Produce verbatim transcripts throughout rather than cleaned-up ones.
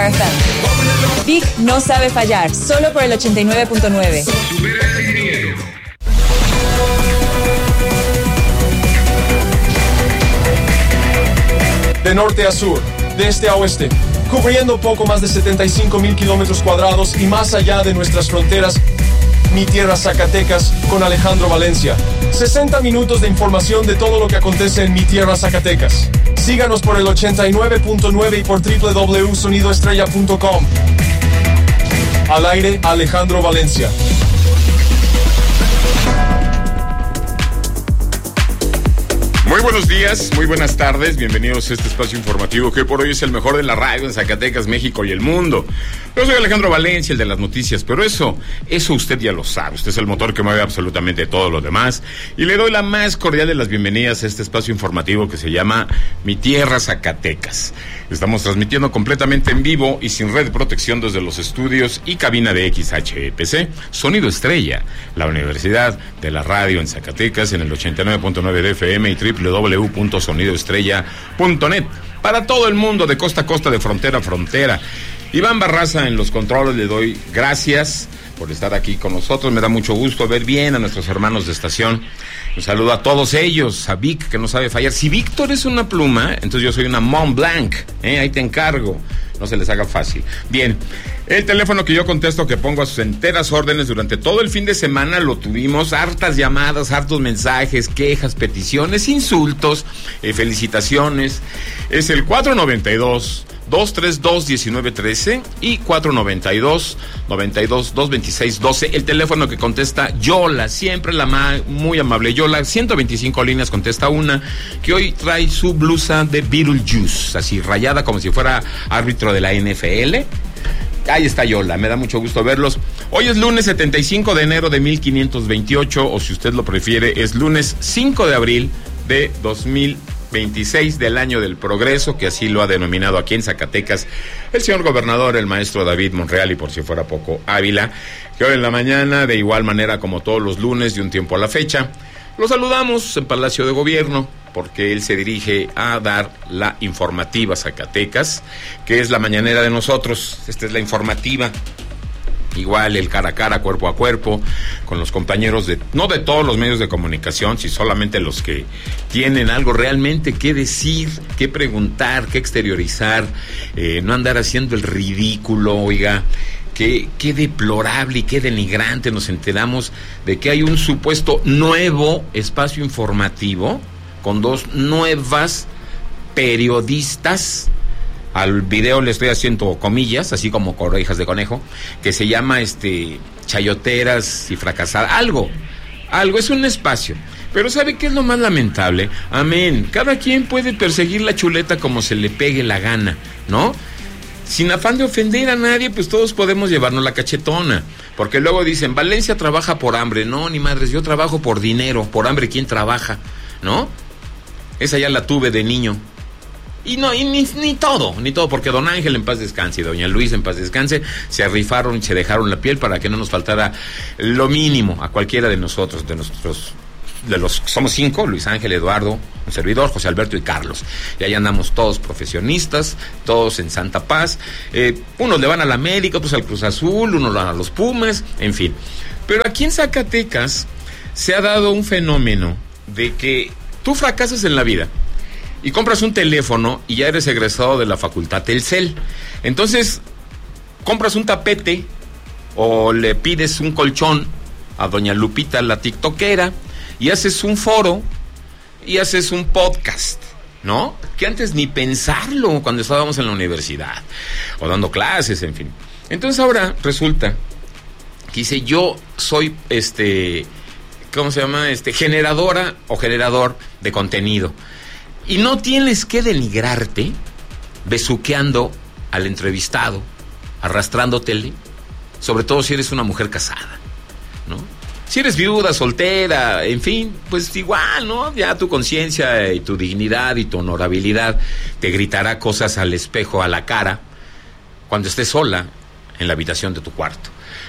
Star F M. Vic no sabe fallar, solo por el ochenta y nueve punto nueve. De norte a sur, de este a oeste, cubriendo poco más de setenta y cinco mil kilómetros cuadrados y más allá de nuestras fronteras, Mi Tierra Zacatecas con Alejandro Valencia. sesenta minutos de información de todo lo que acontece en Mi Tierra Zacatecas. Síganos por el ochenta y nueve punto nueve y por doble u doble u doble u punto sonido estrella punto com. Al aire, Alejandro Valencia. Muy buenos días, muy buenas tardes, bienvenidos a este espacio informativo que por hoy es el mejor de la radio en Zacatecas, México y el mundo. Yo soy Alejandro Valencia, el de las noticias, pero eso, eso usted ya lo sabe, usted es el motor que mueve absolutamente todo lo demás. Y le doy la más cordial de las bienvenidas a este espacio informativo que se llama Mi Tierra Zacatecas. Estamos transmitiendo completamente en vivo y sin red de protección desde los estudios y cabina de X H P C, Sonido Estrella, la Universidad de la Radio en Zacatecas, en el ochenta y nueve punto nueve de F M y doble u doble u doble u punto sonido estrella punto net. Para todo el mundo, de costa a costa, de frontera a frontera. Iván Barraza en los controles, le doy gracias por estar aquí con nosotros. Me da mucho gusto ver bien a nuestros hermanos de estación. Un saludo a todos ellos, a Vic, que no sabe fallar. Si Víctor es una pluma, entonces yo soy una Mont Blanc, ¿eh? Ahí te encargo, no se les haga fácil. Bien, el teléfono que yo contesto, que pongo a sus enteras órdenes durante todo el fin de semana, lo tuvimos, hartas llamadas, hartos mensajes, quejas, peticiones, insultos, eh, felicitaciones. Es el cuatro noventa y dos, dos treinta y dos, diecinueve trece y cuatro noventa y dos, noventa y dos, doscientos veintiséis, doce. El teléfono que contesta Yola, siempre la ma- muy amable Yola, ciento veinticinco líneas, contesta una, que hoy trae su blusa de Beetlejuice, así rayada como si fuera árbitro de la N F L. Ahí está Yola, me da mucho gusto verlos. Hoy es lunes setenta y cinco de enero de mil quinientos veintiocho, o si usted lo prefiere, es lunes cinco de abril de dos mil veintiséis del año del progreso, que así lo ha denominado aquí en Zacatecas el señor gobernador, el maestro David Monreal, y por si fuera poco, Ávila, que hoy en la mañana, de igual manera como todos los lunes, de un tiempo a la fecha, lo saludamos en Palacio de Gobierno, porque él se dirige a dar la informativa Zacatecas, que es la mañanera de nosotros. Esta es la informativa. Igual el cara a cara, cuerpo a cuerpo, con los compañeros de, no de todos los medios de comunicación, sino solamente los que tienen algo realmente que decir, que preguntar, que exteriorizar, eh, no andar haciendo el ridículo, oiga. Qué, qué deplorable y qué denigrante nos enteramos de que hay un supuesto nuevo espacio informativo con dos nuevas periodistas. Al video le estoy haciendo comillas, así como con orejas de conejo, que se llama este chayoteras y fracasadas. Algo, algo, es un espacio. Pero ¿sabe qué es lo más lamentable? Amén. Cada quien puede perseguir la chuleta como se le pegue la gana, ¿no? Sin afán de ofender a nadie, pues todos podemos llevarnos la cachetona. Porque luego dicen, Valencia trabaja por hambre. No, ni madres, yo trabajo por dinero. Por hambre, ¿quién trabaja? ¿No? Esa ya la tuve de niño. Y no, y ni, ni todo, ni todo, porque don Ángel en paz descanse y doña Luisa en paz descanse, se rifaron y se dejaron la piel para que no nos faltara lo mínimo a cualquiera de nosotros, de nuestros, de los, somos cinco, Luis Ángel, Eduardo, un servidor, José Alberto y Carlos. Y ahí andamos todos profesionistas, todos en santa paz. Eh, unos le van a la América, otros al Cruz Azul, unos a los Pumas, en fin. Pero aquí en Zacatecas se ha dado un fenómeno de que tú fracasas en la vida y compras un teléfono y ya eres egresado de la facultad Telcel. Entonces, compras un tapete o le pides un colchón a doña Lupita, la tiktokera, y haces un foro y haces un podcast, ¿no? Que antes ni pensarlo cuando estábamos en la universidad o dando clases, en fin. Entonces ahora resulta que dice, yo soy, este, ¿cómo se llama? Este, generadora o generador de contenido. Y no tienes que denigrarte besuqueando al entrevistado, arrastrándotele, sobre todo si eres una mujer casada, ¿no? Si eres viuda, soltera, en fin, pues igual, ¿no? Ya tu conciencia y tu dignidad y tu honorabilidad te gritará cosas al espejo, a la cara, cuando estés sola en la habitación de tu cuarto.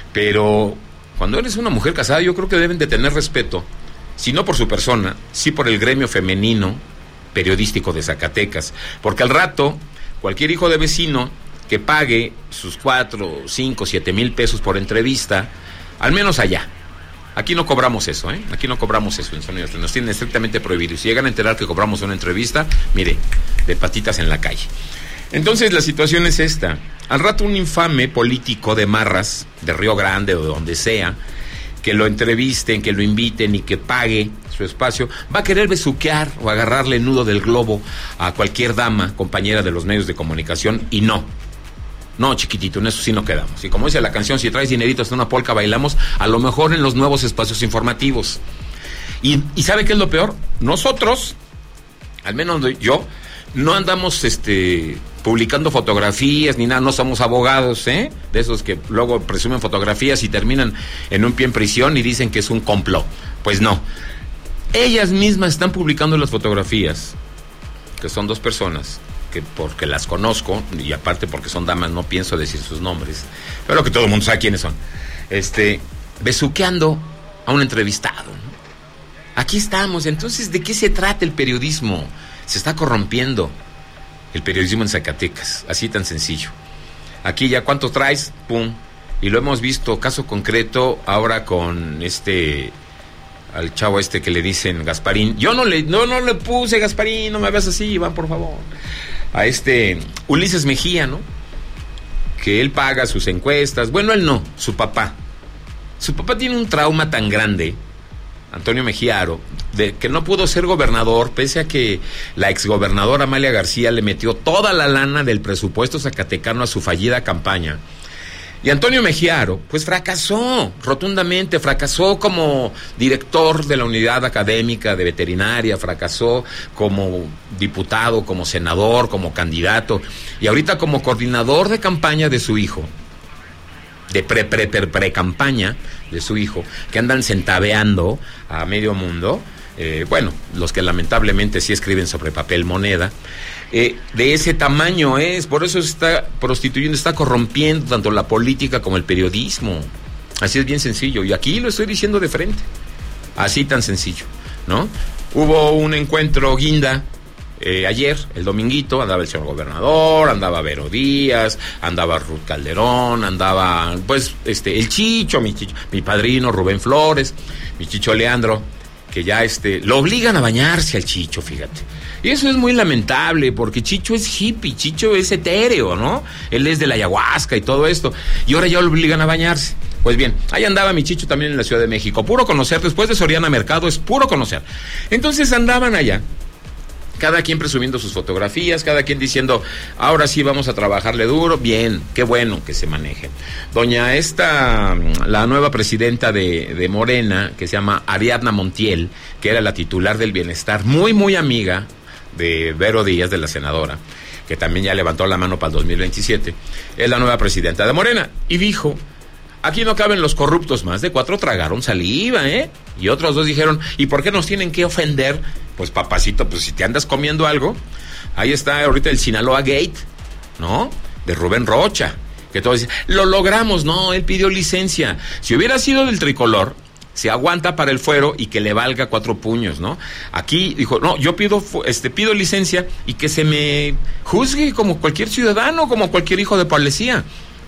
Pero cuando eres una mujer casada, yo creo que deben de tener respeto, si no por su persona, sí por el gremio femenino periodístico de Zacatecas, porque al rato cualquier hijo de vecino que pague sus cuatro, cinco, siete mil pesos por entrevista, al menos allá. Aquí no cobramos eso, ¿eh? Aquí no cobramos eso en Sonidos. Nos tienen estrictamente prohibido. Si llegan a enterar que cobramos una entrevista, mire, de patitas en la calle. Entonces la situación es esta. Al rato un infame político de Marras, de Río Grande o de donde sea, que lo entrevisten, que lo inviten y que pague su espacio, va a querer besuquear o agarrarle el nudo del globo a cualquier dama, compañera de los medios de comunicación, y no. No, chiquitito, en eso sí no quedamos. Y como dice la canción, si traes dinerito hasta una polca bailamos, a lo mejor en los nuevos espacios informativos. Y, y ¿sabe qué es lo peor? Nosotros, al menos yo, no andamos este publicando fotografías ni nada, no somos abogados, ¿eh? De esos que luego presumen fotografías y terminan en un pie en prisión y dicen que es un complot. Pues no. Ellas mismas están publicando las fotografías, que son dos personas, que porque las conozco, y aparte porque son damas, no pienso decir sus nombres, pero que todo el mundo sabe quiénes son, este, besuqueando a un entrevistado, ¿no? Aquí estamos. Entonces, ¿de qué se trata el periodismo? Se está corrompiendo el periodismo en Zacatecas, así tan sencillo. Aquí ya, ¿cuánto traes? Pum. Y lo hemos visto, caso concreto, ahora con este, al chavo este que le dicen Gasparín. Yo no le, no, no le puse Gasparín, no me veas así, Iván, por favor. A este Ulises Mejía, ¿no? Que él paga sus encuestas. Bueno, él no, su papá. Su papá tiene un trauma tan grande, Antonio Mejía Aro, de que no pudo ser gobernador, pese a que la exgobernadora Amalia García le metió toda la lana del presupuesto zacatecano a su fallida campaña. Y Antonio Mejía Aro, pues fracasó rotundamente, fracasó como director de la unidad académica de veterinaria, fracasó como diputado, como senador, como candidato, y ahorita como coordinador de campaña de su hijo, de pre pre pre pre campaña de su hijo, que andan centaveando a medio mundo, eh, bueno, los que lamentablemente sí escriben sobre papel moneda, eh, de ese tamaño es, por eso se está prostituyendo, está corrompiendo tanto la política como el periodismo. Así es, bien sencillo, y aquí lo estoy diciendo de frente, así tan sencillo, ¿no? Hubo un encuentro guinda Eh, ayer, el dominguito, andaba el señor gobernador, andaba Vero Díaz, andaba Ruth Calderón, andaba, pues, este, el Chicho, mi Chicho, mi padrino Rubén Flores, mi Chicho Leandro, que ya, este, lo obligan a bañarse al Chicho, fíjate. Y eso es muy lamentable, porque Chicho es hippie, Chicho es etéreo, ¿no? Él es de la ayahuasca y todo esto, y ahora ya lo obligan a bañarse. Pues bien, ahí andaba mi Chicho también en la Ciudad de México, puro conocer, después de Soriana Mercado es puro conocer. Entonces andaban allá, cada quien presumiendo sus fotografías, cada quien diciendo, ahora sí vamos a trabajarle duro. Bien, qué bueno que se manejen. Doña esta, la nueva presidenta de, de Morena, que se llama Ariadna Montiel, que era la titular del bienestar, muy, muy amiga de Vero Díaz, de la senadora, que también ya levantó la mano para el dos mil veintisiete, es la nueva presidenta de Morena, y dijo, aquí no caben los corruptos. Más de cuatro tragaron saliva, ¿eh? Y otros dos dijeron, ¿y por qué nos tienen que ofender? Pues papacito, pues si te andas comiendo algo, ahí está ahorita el Sinaloa Gate, ¿no? De Rubén Rocha, que todos dicen, lo logramos. No, él pidió licencia. Si hubiera sido del tricolor, se aguanta para el fuero y que le valga cuatro puños, ¿no? Aquí dijo, no, yo pido este pido licencia y que se me juzgue como cualquier ciudadano, como cualquier hijo de policía.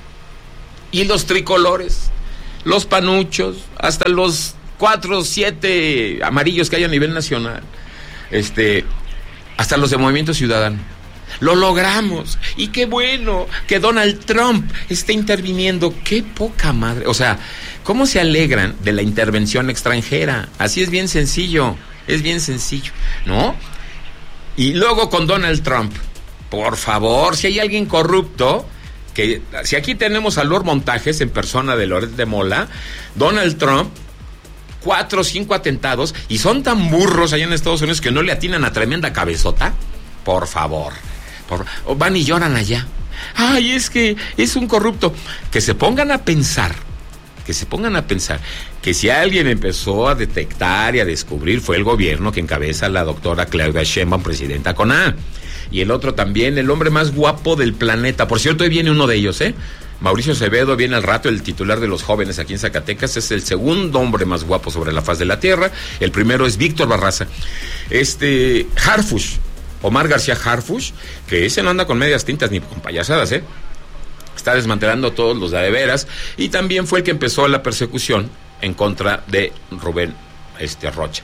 Y los tricolores, los panuchos, hasta los cuatro, siete amarillos que hay a nivel nacional, este, hasta los de Movimiento Ciudadano, lo logramos. Y qué bueno que Donald Trump esté interviniendo. Qué poca madre. O sea, ¿cómo se alegran de la intervención extranjera? Así es, bien sencillo, es bien sencillo, ¿no? Y luego con Donald Trump, por favor, si hay alguien corrupto, que si aquí tenemos a Lord Montajes en persona de Loret de Mola, Donald Trump, cuatro o cinco atentados, y son tan burros allá en Estados Unidos que no le atinan a tremenda cabezota. Por favor, por, van y lloran allá. Ay, es que es un corrupto. Que se pongan a pensar, que se pongan a pensar que si alguien empezó a detectar y a descubrir fue el gobierno que encabeza la doctora Claudia Sheinbaum, presidenta con A. Y el otro también, el hombre más guapo del planeta. Por cierto, hoy viene uno de ellos, ¿eh? Mauricio Acevedo viene al rato, el titular de los jóvenes aquí en Zacatecas, es el segundo hombre más guapo sobre la faz de la tierra. El primero es Víctor Barraza. Este, Harfuch, Omar García Harfuch, que ese no anda con medias tintas ni con payasadas, ¿eh? está desmantelando todos los de veras, y también fue el que empezó la persecución en contra de Rubén este, Rocha.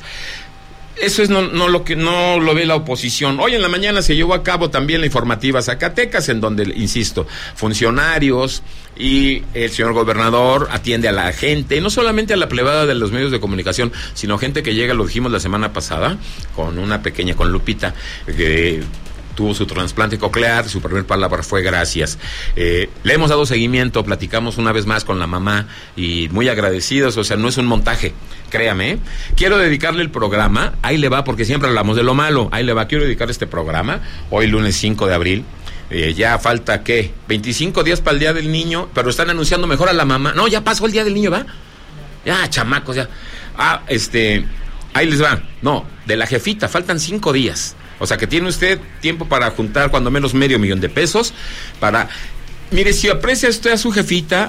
Eso es no, no lo que no lo ve la oposición. Hoy en la mañana se llevó a cabo también la informativa Zacatecas, en donde, insisto, funcionarios y el señor gobernador atiende a la gente, no solamente a la plebada de los medios de comunicación, sino gente que llega, lo dijimos la semana pasada, con una pequeña, con Lupita, que tuvo su trasplante coclear, su primer palabra fue gracias. Eh, le hemos dado seguimiento, platicamos una vez más con la mamá y muy agradecidos, o sea, no es un montaje, créame. ¿eh? Quiero dedicarle el programa, ahí le va, porque siempre hablamos de lo malo, ahí le va, quiero dedicar este programa, hoy lunes cinco de abril, eh, ya falta, ¿qué? veinticinco días para el Día del Niño, pero están anunciando mejor a la mamá, no, ya pasó el Día del Niño, ¿va? Ya, chamacos, ya. Ah, este, ahí les va, no, de la jefita, faltan cinco días. O sea que tiene usted tiempo para juntar cuando menos medio millón de pesos para... Mire, si aprecia usted a su jefita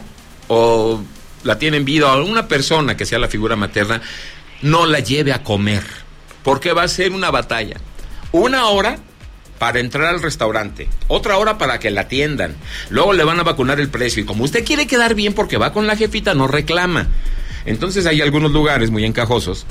o la tiene en vida, o a una persona que sea la figura materna, no la lleve a comer, porque va a ser una batalla. Una hora para entrar al restaurante, otra hora para que la atiendan, luego le van a vacunar el precio, y como usted quiere quedar bien porque va con la jefita, no reclama. Entonces hay algunos lugares muy encajosos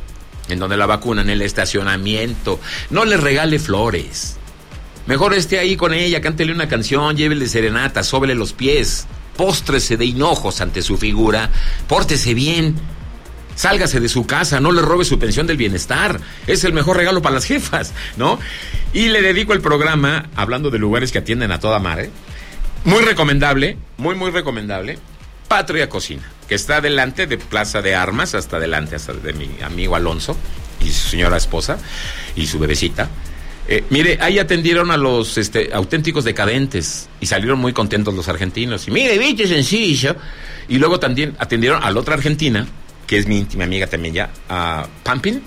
en donde la vacunan, en el estacionamiento. No le regale flores. Mejor esté ahí con ella, cántele una canción, llévele serenata, sóbele los pies, póstrese de hinojos ante su figura, pórtese bien, sálgase de su casa, no le robe su pensión del bienestar. Es el mejor regalo para las jefas, ¿no? Y le dedico el programa, hablando de lugares que atienden a toda madre, muy recomendable, muy, muy recomendable, Patria Cocina, que está delante de Plaza de Armas, hasta delante, hasta de mi amigo Alonso y su señora esposa y su bebecita. Eh, mire, ahí atendieron a los este, auténticos decadentes y salieron muy contentos los argentinos. Y mire, viste, sencillo. Y luego también atendieron a la otra argentina, que es mi íntima amiga también ya, a Pampin,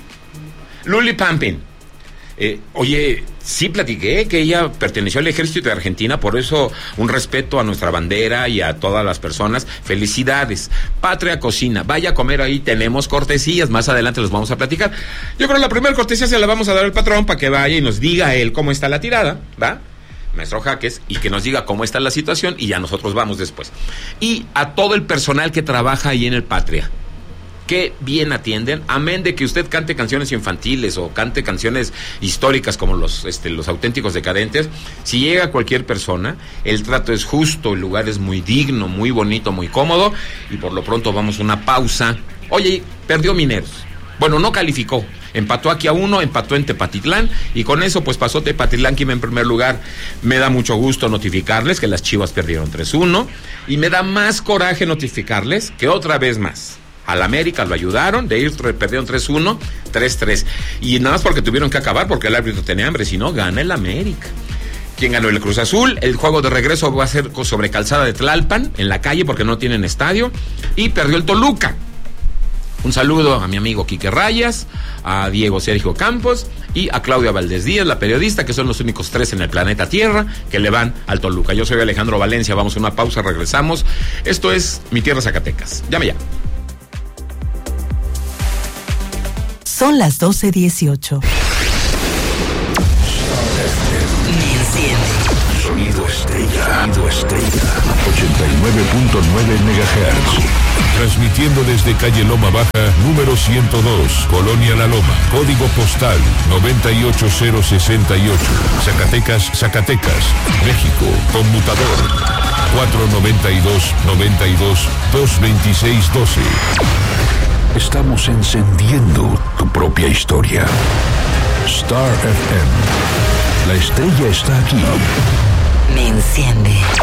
Luli Pampin. Eh, oye, sí platiqué que ella perteneció al ejército de Argentina, por eso un respeto a nuestra bandera y a todas las personas. Felicidades. Patria Cocina, vaya a comer ahí, tenemos cortesías, más adelante los vamos a platicar. Yo creo que la primera cortesía se la vamos a dar al patrón para que vaya y nos diga él cómo está la tirada, ¿va? Maestro Jaques, y que nos diga cómo está la situación, y ya nosotros vamos después. Y a todo el personal que trabaja ahí en el Patria, qué bien atienden, amén de que usted cante canciones infantiles o cante canciones históricas como los, este, los auténticos decadentes. Si llega cualquier persona, el trato es justo, el lugar es muy digno, muy bonito, muy cómodo, y por lo pronto vamos a una pausa. Oye, perdió Mineros. Bueno, no calificó, empató aquí a uno, empató en Tepatitlán, y con eso pues pasó Tepatitlán, que iba en primer lugar. Me da mucho gusto notificarles que las Chivas perdieron tres uno, y me da más coraje notificarles que otra vez más al América lo ayudaron, de ir perdieron tres uno, tres tres. Y nada más porque tuvieron que acabar, porque el árbitro tenía hambre, si no, gana el América. ¿Quién ganó? El Cruz Azul. El juego de regreso va a ser sobre calzada de Tlalpan, en la calle, porque no tienen estadio. Y perdió el Toluca. Un saludo a mi amigo Quique Rayas, a Diego Sergio Campos y a Claudia Valdés Díaz, la periodista, que son los únicos tres en el planeta Tierra que le van al Toluca. Yo soy Alejandro Valencia, vamos a una pausa, regresamos. Esto es Mi Tierra Zacatecas. Llame ya. Son las doce dieciocho. Sonido Estrella. Sonido Estrella. ochenta y nueve punto nueve megahertz. Transmitiendo desde calle Loma Baja, número ciento dos, Colonia La Loma. Código postal noventa y ocho cero sesenta y ocho. Zacatecas, Zacatecas, México. Conmutador cuatro noventa y dos, noventa y dos, dos veintiséis doce. Estamos encendiendo tu propia historia. Star F M. La estrella está aquí. Me enciende.